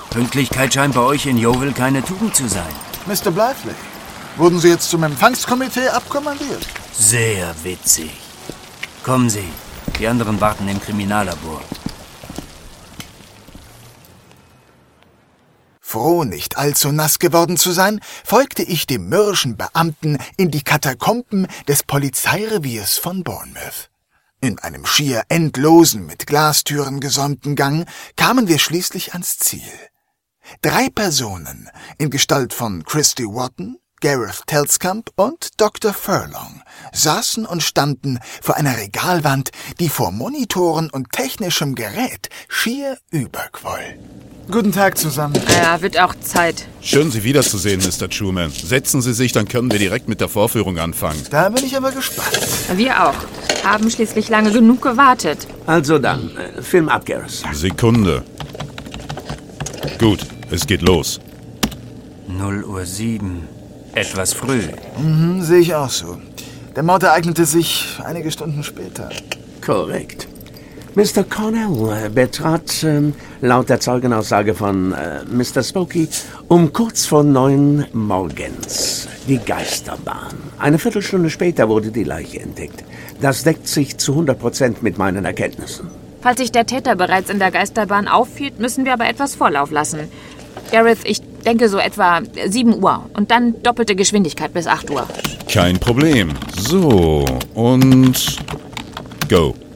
Pünktlichkeit scheint bei euch in Yeovil keine Tugend zu sein. Mr. Blythe, wurden Sie jetzt zum Empfangskomitee abkommandiert? Sehr witzig. Kommen Sie, die anderen warten im Kriminallabor. Froh, nicht allzu nass geworden zu sein, folgte ich dem mürrischen Beamten in die Katakomben des Polizeireviers von Bournemouth. In einem schier endlosen, mit Glastüren gesäumten Gang kamen wir schließlich ans Ziel. 3 Personen in Gestalt von Christy Wotton, Gareth Telscamp und Dr. Furlong saßen und standen vor einer Regalwand, die vor Monitoren und technischem Gerät schier überquoll. Guten Tag zusammen. Ja, wird auch Zeit. Schön, Sie wiederzusehen, Mr. Truman. Setzen Sie sich, dann können wir direkt mit der Vorführung anfangen. Da bin ich aber gespannt. Wir auch. Haben schließlich lange genug gewartet. Also dann, Film ab, Gareth. Sekunde. Gut, es geht los. 0:07 Uhr. Etwas früh. Sehe ich auch so. Der Mord ereignete sich einige Stunden später. Korrekt. Mr. Cornell betrat, laut der Zeugenaussage von Mr. Spokey, um kurz vor 9 morgens die Geisterbahn. Eine Viertelstunde später wurde die Leiche entdeckt. Das deckt sich zu 100% mit meinen Erkenntnissen. Falls sich der Täter bereits in der Geisterbahn aufhielt, müssen wir aber etwas Vorlauf lassen. Gareth, ich denke so etwa 7 Uhr und dann doppelte Geschwindigkeit bis 8 Uhr. Kein Problem. So, und go.